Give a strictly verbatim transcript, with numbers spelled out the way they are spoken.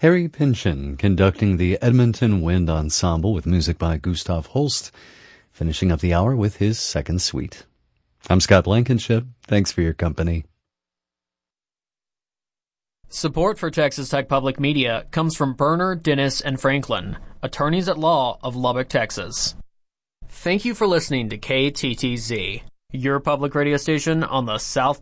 Harry Pynchon conducting the Edmonton Wind Ensemble with music by Gustav Holst, finishing up the hour with his second suite. I'm Scott Blankenship. Thanks for your company. Support for Texas Tech Public Media comes from Berner, Dennis, and Franklin, attorneys at law of Lubbock, Texas. Thank you for listening to K T T Z, your public radio station on the South